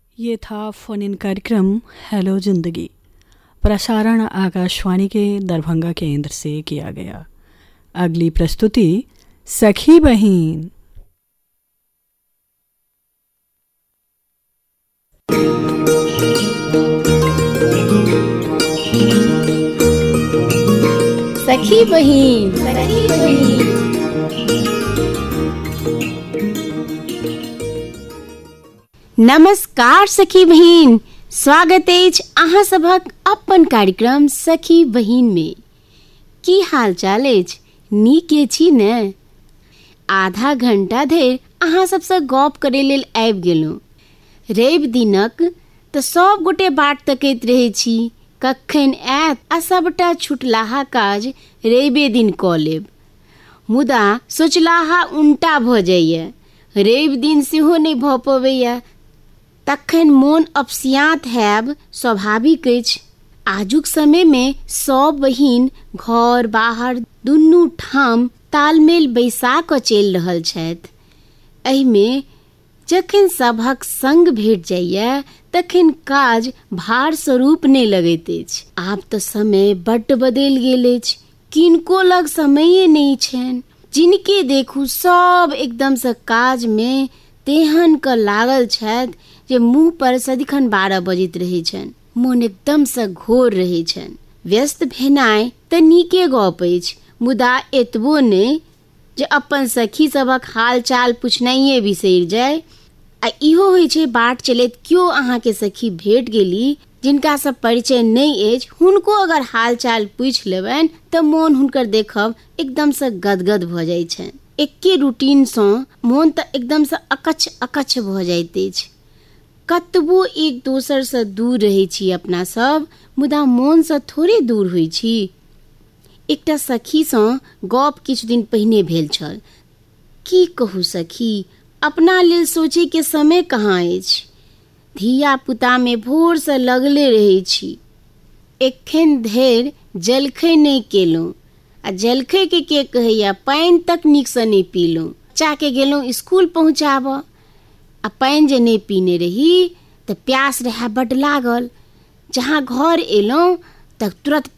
ये था phone in कार्यक्रम हेलो जिंदगी। प्रसारण आकाशवाणी के दरभंगा केंद्र से किया गया। अगली प्रस्तुति सखी बहिन। सखी बहिन, सखी बहिन। नमस्कार सखी बहिन, स्वागत अछि अहाँ सभक अपन कार्यक्रम सखी बहिन में। की हाल चाल अछि? नीक छी ने? आधा घंटा धरि अहाँ सबसँ गप करे लेल आबि गेलहुँ। रवि दिनक तऽ सब गोटे बाट तकैत रहै छी कखन आयत आ सबटा छुटलाहा काज रवि दिन कऽ लेब। मुदा सोचलाहा उल्टा भऽ जाइए, रवि दिन सेहो नहि भऽ पबैए। तखन मोन अपसियात हैब स्वाभाविक अछि। आजुक समय में सब बहिन घर बाहर दुनू ठाम तालमेल बैसा कऽ चलि रहल छथि। एहिमे जखन सभक संग भेट जाइए तखन काज भार स्वरूप नहि लगैत अछि। आब तऽ समय बड्ड बदलि गेल अछि, किनको लग समये नहीं छनि। जिनके देखू सब एकदमसँ काज में तेहन कऽ लागल छथि जे मुँह पर सदिखन 12 बजैत रहै छनि, मोन एकदमसँ घोर रहै छनि। व्यस्त भेनाइ तऽ नीके गप अछि, मुदा एतबो नहि जे अपन सखी सभक हाल चाल पुछनाइए बिसरि जाय। आ इहो होइ छै बाट चलैत केओ अहाँके सखी भेट गेली जिनका सब परिचय नहीं अछि, हुनको अगर हाल चाल पूछि लेबनि तऽ मोन हुनकर देखब एकदमसँ गदगद भऽ जाइ छनि। एके रूटीनसँ मोन तऽ एकदमसँ अकच्छ अकच्छ भऽ जाइत अछि। कतबो एक दोसरसँ दूर रहै छी अपना सब, मुदा मोनसँ थोड़े दूर होइ छी। एकटा सखीसँ गप किछु दिन पहिने भेल छल। की कहू सखी, अपना लेल सोचे के समय कहाँ अछि। धिया पुता में भोरसँ लगले रहै छी। एखन धरि जलखै नहि केलहुँ, आ जलखै के कहैया पानि तक नीकसँ नहि पीलहुँ। बच्चाके गेलहुँ स्कूल पहुँचाबऽ, आ पानि जे नहीं पीने रही तऽ प्यास रहै बड्ड लागल। जहाँ घर एलहुँ तऽ तुरंत